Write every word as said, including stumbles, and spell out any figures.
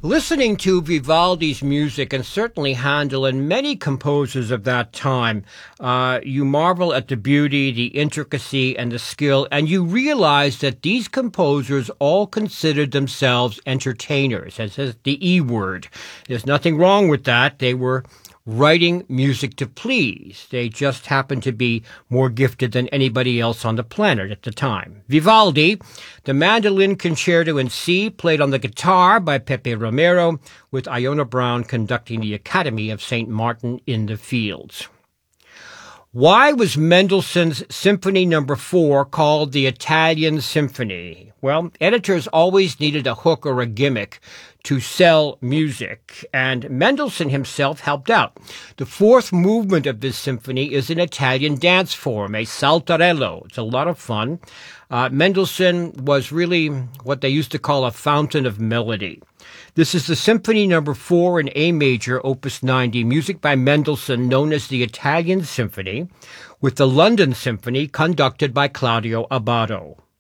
Listening to Vivaldi's music, and certainly Handel and many composers of that time, uh, you marvel at the beauty, the intricacy, and the skill, and you realize that these composers all considered themselves entertainers, as is the E word. There's nothing wrong with that. They were writing music to please. They just happened to be more gifted than anybody else on the planet at the time. Vivaldi, the Mandolin Concerto in C, played on the guitar by Pepe Romero, with Iona Brown conducting the Academy of Saint Martin in the Fields. Why was Mendelssohn's Symphony Number Four called the Italian Symphony? Well, editors always needed a hook or a gimmick to sell music, and Mendelssohn himself helped out. The fourth movement of this symphony is an Italian dance form, a saltarello. It's a lot of fun. Uh, Mendelssohn was really what they used to call a fountain of melody. This is the Symphony Number Four in A major, Opus ninety, music by Mendelssohn, known as the Italian Symphony, with the London Symphony conducted by Claudio Abbado.